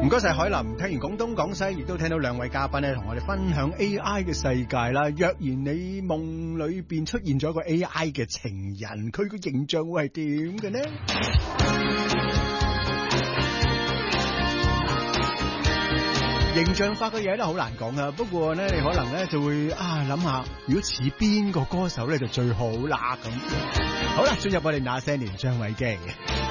唔該晒海林，聽完廣東廣西，亦都聽到兩位嘉賓咧，同我哋分享 AI 嘅世界啦。若然你夢裏邊出現咗個 AI 嘅情人，佢個形象會係點嘅呢？形象化嘅嘢都好難講啊，不過咧你可能咧就會諗下，如果似邊個歌手咧就最好啦咁。好啦，進入我哋那些年張偉基。